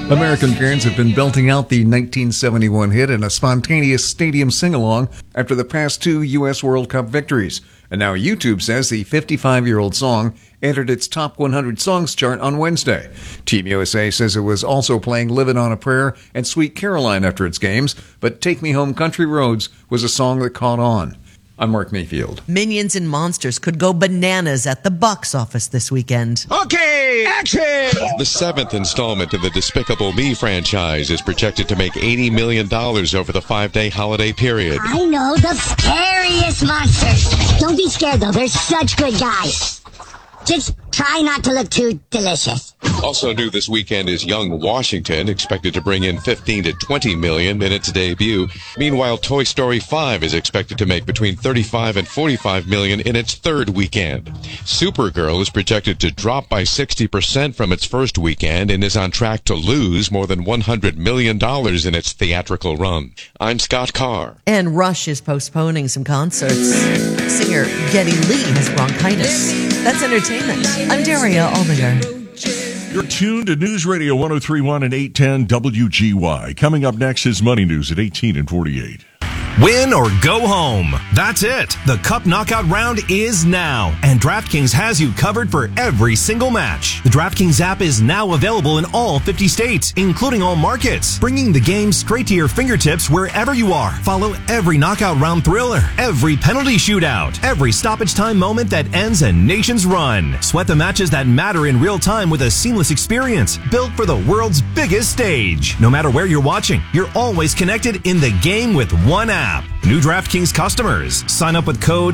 American fans have been belting out the 1971 hit in a spontaneous stadium sing-along after the past two U.S. World Cup victories. And now YouTube says the 55-year-old song entered its top 100 songs chart on Wednesday. Team USA says it was also playing Livin' on a Prayer and Sweet Caroline after its games, but Take Me Home Country Roads was a song that caught on. I'm Mark Mayfield. Minions and monsters could go bananas at the box office this weekend. Okay, action! The seventh installment of the Despicable Me franchise is projected to make $80 million over the 5-day holiday period. I know the scariest monsters. Don't be scared, though. They're such good guys. Just try not to look too delicious. Also new this weekend is Young Washington, expected to bring in 15 to 20 million in its debut. Meanwhile, Toy Story 5 is expected to make between 35 and 45 million in its third weekend. Supergirl is projected to drop by 60% from its first weekend and is on track to lose more than $100 million in its theatrical run. I'm Scott Carr. And Rush is postponing some concerts. Singer Geddy Lee has bronchitis. That's entertainment. I'm Daria Aldinger. You're tuned to News Radio 103.1 and 810 WGY. Coming up next is Money News at 18 and 48. Win or go home. That's it. The Cup Knockout Round is now, and DraftKings has you covered for every single match. The DraftKings app is now available in all 50 states, including all markets, bringing the game straight to your fingertips wherever you are. Follow every knockout round thriller, every penalty shootout, every stoppage time moment that ends a nation's run. Sweat the matches that matter in real time with a seamless experience built for the world's biggest stage. No matter where you're watching, you're always connected in the game with one app. New DraftKings customers, sign up with code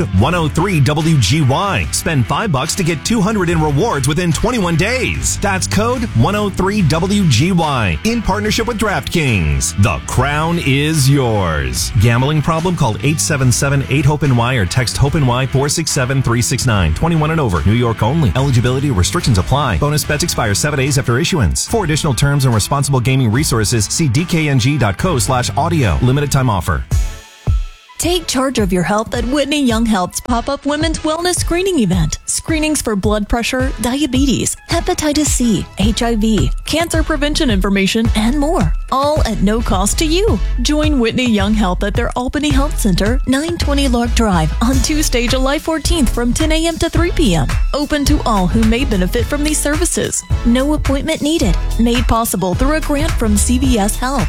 103WGY. Spend $5 to get $200 in rewards within 21 days. That's code 103WGY in partnership with DraftKings. The crown is yours. Gambling problem? Call 877-8-HOPE-NY or text HOPE-NY 467-369. 21 and over. New York only. Eligibility restrictions apply. Bonus bets expire 7 days after issuance. For additional terms and responsible gaming resources, see dkng.co/audio. Limited time offer. Take charge of your health at Whitney Young Health's pop-up women's wellness screening event. Screenings for blood pressure, diabetes, hepatitis C, HIV, cancer prevention information, and more. All at no cost to you. Join Whitney Young Health at their Albany Health Center, 920 Lark Drive, on Tuesday, July 14th from 10 a.m. to 3 p.m. Open to all who may benefit from these services. No appointment needed. Made possible through a grant from CVS Health.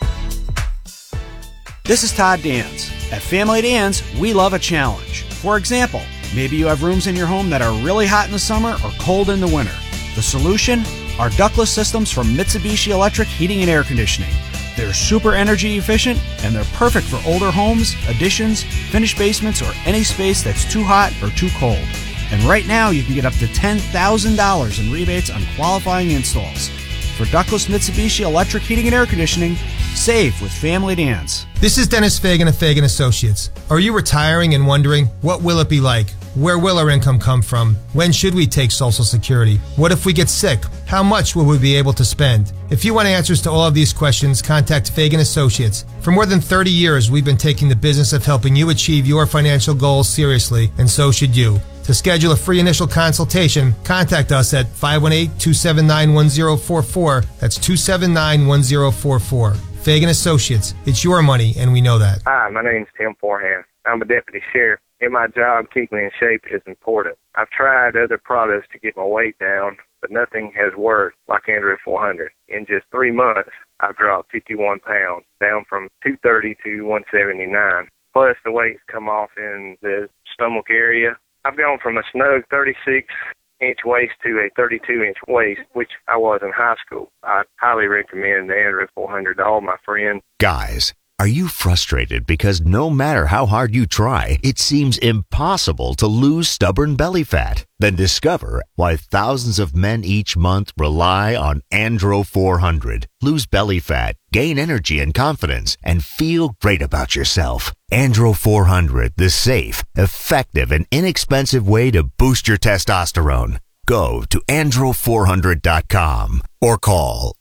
This is Todd Dans. At Family Dans, we love a challenge. For example, maybe you have rooms in your home that are really hot in the summer or cold in the winter. The solution? Our ductless systems from Mitsubishi Electric Heating and Air Conditioning. They're super energy efficient and they're perfect for older homes, additions, finished basements, or any space that's too hot or too cold. And right now, you can get up to $10,000 in rebates on qualifying installs. For ductless Mitsubishi Electric Heating and Air Conditioning, save with Family Dans. This is Dennis Fagan of Fagan Associates. Are you retiring and wondering, what will it be like? Where will our income come from? When should we take Social Security? What if we get sick? How much will we be able to spend? If you want answers to all of these questions, contact Fagan Associates. For more than 30 years, we've been taking the business of helping you achieve your financial goals seriously, and so should you. To schedule a free initial consultation, contact us at 518-279-1044. That's 279-1044. Fagan Associates. It's your money, and we know that. Hi, my name's Tim Forehand. I'm a deputy sheriff. In my job, keeping me in shape is important. I've tried other products to get my weight down, but nothing has worked like Andro 400. In just 3 months, I've dropped 51 pounds, down from 230 to 179. Plus, the weight's come off in the stomach area. I've gone from a snug 36-inch waist to a 32-inch waist, which I was in high school. I highly recommend the Andro 400 to all my friends. Guys, are you frustrated because no matter how hard you try, it seems impossible to lose stubborn belly fat? Then discover why thousands of men each month rely on Andro 400. Lose belly fat, gain energy and confidence, and feel great about yourself. Andro 400, the safe, effective, and inexpensive way to boost your testosterone. Go to andro400.com or call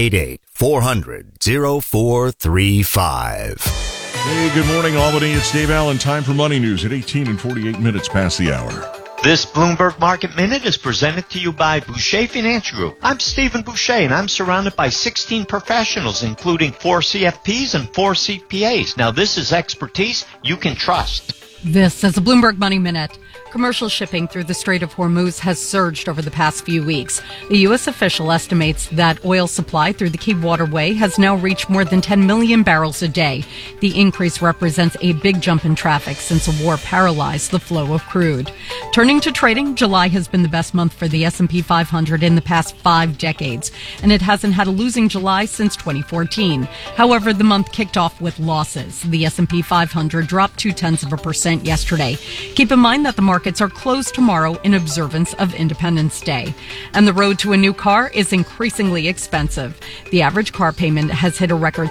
888-400-0435. Hey, good morning, Albany. It's Dave Allen. Time for Money News at 18 and 48 minutes past the hour. This Bloomberg Market Minute is presented to you by Boucher Financial Group. I'm Stephen Boucher, and I'm surrounded by 16 professionals, including 4 CFPs and 4 CPAs. Now, this is expertise you can trust. This is a Bloomberg Money Minute. Commercial shipping through the Strait of Hormuz has surged over the past few weeks. The U.S. official estimates that oil supply through the key waterway has now reached more than 10 million barrels a day. The increase represents a big jump in traffic since a war paralyzed the flow of crude. Turning to trading, July has been the best month for the S&P 500 in the past 5 decades, and it hasn't had a losing July since 2014. However, the month kicked off with losses. The S&P 500 dropped 0.2% yesterday. Keep in mind that the markets are closed tomorrow in observance of Independence Day. And the road to a new car is increasingly expensive. The average car payment has hit a record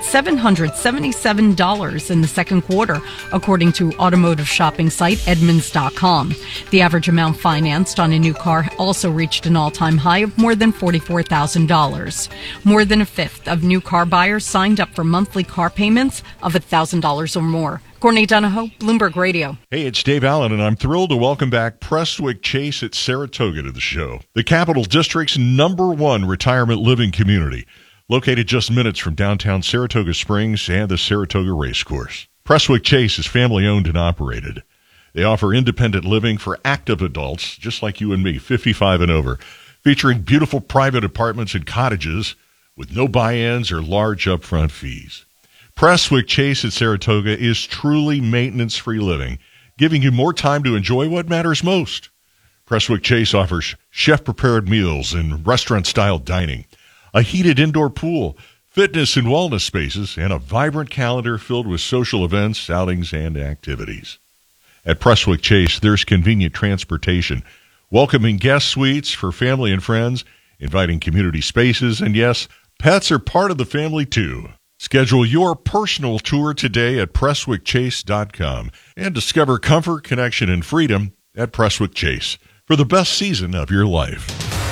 $777 in the second quarter, according to automotive shopping site Edmunds.com. The average amount financed on a new car also reached an all-time high of more than $44,000. More than a fifth of new car buyers signed up for monthly car payments of $1,000 or more. Courtney Donahoe, Bloomberg Radio. Hey, it's Dave Allen, and I'm thrilled to welcome back Prestwick Chase at Saratoga to the show. The Capital District's #1 retirement living community, located just minutes from downtown Saratoga Springs and the Saratoga Racecourse. Prestwick Chase is family-owned and operated. They offer independent living for active adults, just like you and me, 55 and over, featuring beautiful private apartments and cottages with no buy-ins or large upfront fees. Prestwick Chase at Saratoga is truly maintenance-free living, giving you more time to enjoy what matters most. Prestwick Chase offers chef-prepared meals and restaurant-style dining, a heated indoor pool, fitness and wellness spaces, and a vibrant calendar filled with social events, outings, and activities. At Prestwick Chase, there's convenient transportation, welcoming guest suites for family and friends, inviting community spaces, and yes, pets are part of the family too. Schedule your personal tour today at PrestwickChase.com and discover comfort, connection, and freedom at Prestwick Chase for the best season of your life.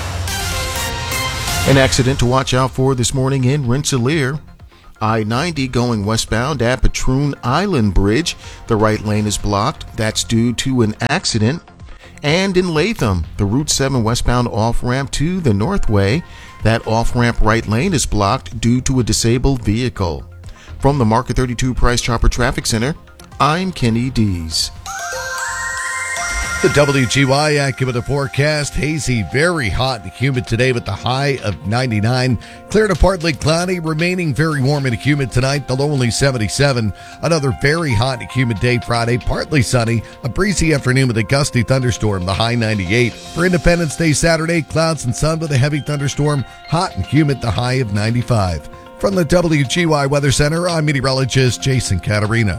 An accident to watch out for this morning in Rensselaer. I-90 going westbound at Patroon Island Bridge. The right lane is blocked. That's due to an accident. And in Latham, the Route 7 westbound off-ramp to the Northway. That off-ramp right lane is blocked due to a disabled vehicle. From the Market 32 Price Chopper Traffic Center, I'm Kenny Dees. The WGY Accurate forecast, hazy, very hot and humid today with the high of 99. Clear to partly cloudy, remaining very warm and humid tonight, the low only 77. Another very hot and humid day Friday, partly sunny, a breezy afternoon with a gusty thunderstorm, the high 98. For Independence Day Saturday, clouds and sun with a heavy thunderstorm, hot and humid, the high of 95. From the WGY Weather Center, I'm meteorologist Jason Caterina.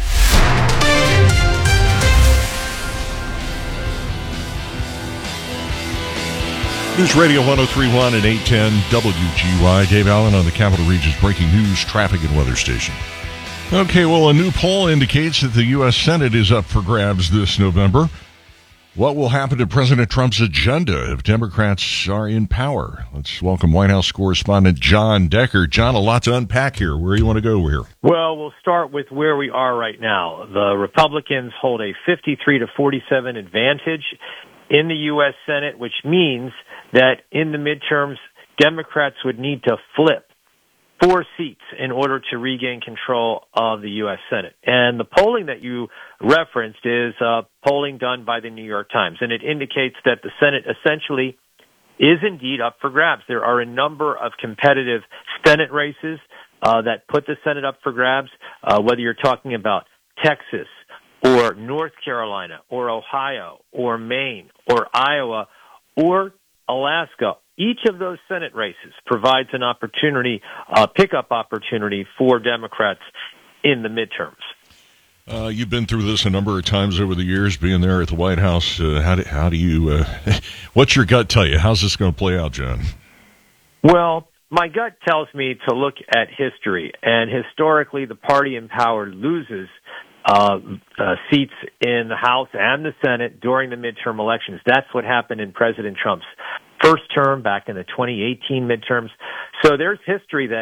News Radio 103.1 and 810 WGY. Dave Allen on the Capital Region's breaking news, traffic, and weather station. Okay, well, a new poll indicates that the U.S. Senate is up for grabs this November. What will happen to President Trump's agenda if Democrats are in power? Let's welcome White House correspondent John Decker. John, a lot to unpack here. Where do you want to go here? Well, we'll start with where we are right now. The Republicans hold a 53-47 advantage in the U.S. Senate, which means that in the midterms, Democrats would need to flip 4 seats in order to regain control of the U.S. Senate. And the polling that you referenced is polling done by the New York Times, and it indicates that the Senate essentially is indeed up for grabs. There are a number of competitive Senate races that put the Senate up for grabs, whether you're talking about Texas or North Carolina or Ohio or Maine or Iowa or Alaska. Each of those Senate races provides an opportunity, pickup opportunity for Democrats in the midterms. You've been through this a number of times over the years, being there at the White House. How do you? What's your gut tell you? How's this going to play out, John? Well, my gut tells me to look at history, and historically, the party in power loses seats in the House and the Senate during the midterm elections. That's what happened in President Trump's first term back in the 2018 midterms. So there's history that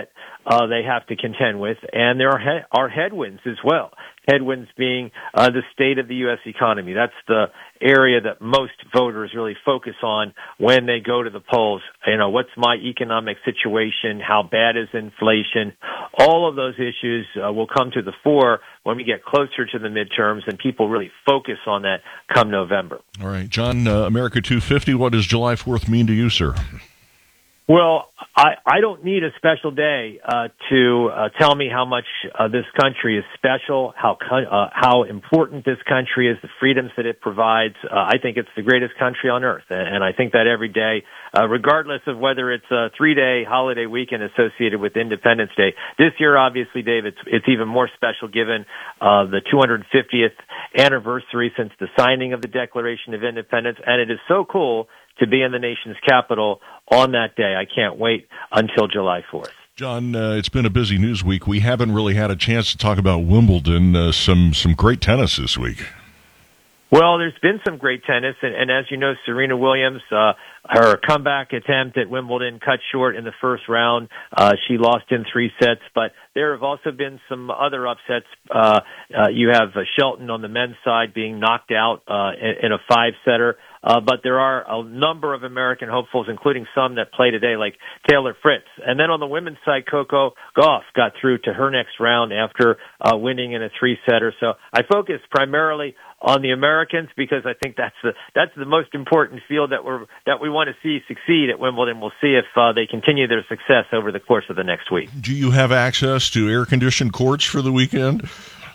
they have to contend with, and there are headwinds as well. Headwinds being the state of the U.S. economy. That's the area that most voters really focus on when they go to the polls. You know, what's my economic situation? How bad is inflation? All of those issues will come to the fore when we get closer to the midterms, and people really focus on that come November. All right, John, America 250, what does July 4th mean to you, sir? Well, I don't need a special day to tell me how much this country is special, how important this country is, the freedoms that it provides. I think it's the greatest country on earth, and I think that every day, regardless of whether it's a 3-day holiday weekend associated with Independence Day. This year, obviously, Dave, it's even more special given the 250th anniversary since the signing of the Declaration of Independence, and it is so cool to be in the nation's capital on that day. I can't wait until July 4th. John, it's been a busy news week. We haven't really had a chance to talk about Wimbledon. Some great tennis this week. Well, there's been some great tennis, and as you know, Serena Williams, her comeback attempt at Wimbledon cut short in the first round. She lost in 3 sets, but there have also been some other upsets. You have Shelton on the men's side being knocked out in a 5-setter. But there are a number of American hopefuls, including some that play today, like Taylor Fritz. And then on the women's side, Coco Gauff got through to her next round after winning in a 3-setter. So I focus primarily on the Americans because I think that's the most important field that we want to see succeed at Wimbledon. We'll see if they continue their success over the course of the next week. Do you have access to air-conditioned courts for the weekend?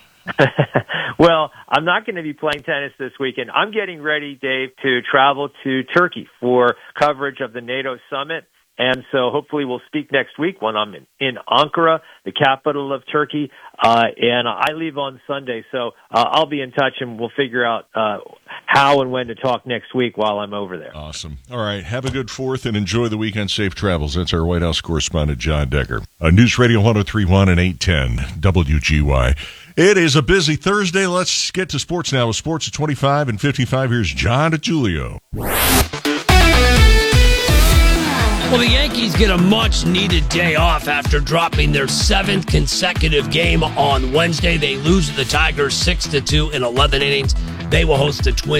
Well, I'm not going to be playing tennis this weekend. I'm getting ready, Dave, to travel to Turkey for coverage of the NATO summit. And so hopefully we'll speak next week when I'm in Ankara, the capital of Turkey. And I leave on Sunday. So I'll be in touch and we'll figure out how and when to talk next week while I'm over there. Awesome. All right. Have a good 4th and enjoy the weekend. Safe travels. That's our White House correspondent, John Decker. News Radio 103.1 and 810 WGY. It is a busy Thursday. Let's get to sports now with Sports at 25 and 55. Here's John DeGiulio. Well, the Yankees get a much-needed day off after dropping their 7th consecutive game on Wednesday. They lose to the Tigers 6-2 in 11 innings. They will host the Twins